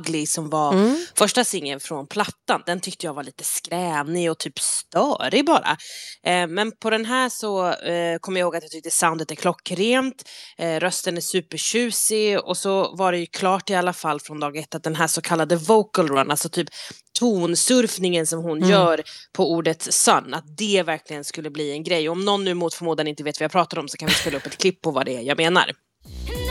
Ugly som var första singeln från plattan. Den tyckte jag var lite skrävnig och typ störig bara. Men på den här så kommer jag ihåg att jag tyckte soundet är klockrent, rösten är supertjusig, och så var det ju klart i alla fall från dag ett att den här så kallade vocal run, alltså typ tonsurfningen som hon gör på ordet sun, att det verkligen skulle bli en grej. Om någon nu mot förmodan inte vet vad jag pratar om, så kan vi spela upp ett klipp på vad det är jag menar.